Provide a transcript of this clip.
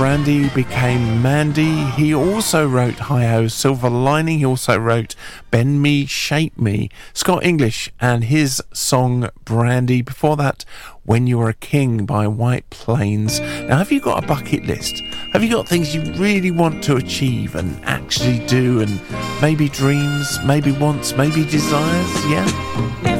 Brandy became Mandy. He also wrote Hi-Ho, Silver Lining. He also wrote Bend Me, Shape Me. Scott English and his song Brandy. Before that, When You Were a King by White Plains. Now, have you got a bucket list? Have you got things you really want to achieve and actually do, and maybe dreams, maybe wants, maybe desires? Yeah?